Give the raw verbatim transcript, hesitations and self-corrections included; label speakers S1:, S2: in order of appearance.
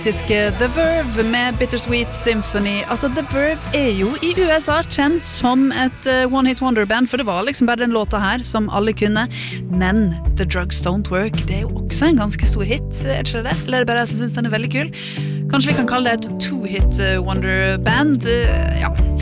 S1: britiske The Verve med Bittersweet Symphony. Altså, The Verve er jo i U S A kjent som et uh, one-hit wonder-band, for det var liksom bare den låta her som alle kunne. Men The Drugs Don't Work, det er jo også en ganske stor hit, er det ikke det? Eller er det bare jeg som synes den er veldig kul? Kanskje vi kan kalle det et two-hit wonder-band? Uh, ja.